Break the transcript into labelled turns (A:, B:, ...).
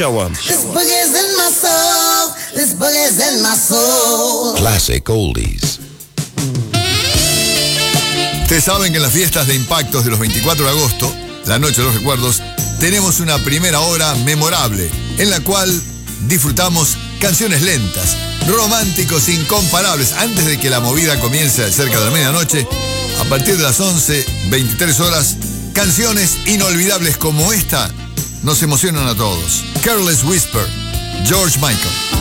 A: show 'em.
B: This boogie's in my soul. This boogie's in my soul.
C: Classic Oldies.
D: Ustedes saben que en las fiestas de impactos de los 24 de agosto, la noche de los recuerdos, tenemos una primera hora memorable, en la cual disfrutamos canciones lentas, románticos incomparables, antes de que la movida comience cerca de la medianoche. A partir de las 11, 23 horas, canciones inolvidables como esta nos emocionan a todos. Careless Whisper, George Michael.